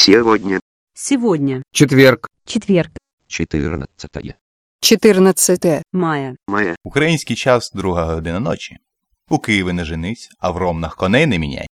Сегодня. Сегодня. Четверг. Четверг. 14 14 Мая. мая. Український час 2 година ночі. У Києві не женись, а в Ромнах коней не міняй.